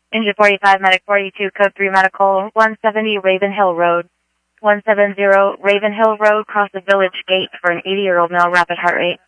Engine 45, Medic 42, Code 3 Medical, 170 Ravenhill Road. 170 Ravenhill Road, cross the village gate for an 80-year-old male, rapid heart rate.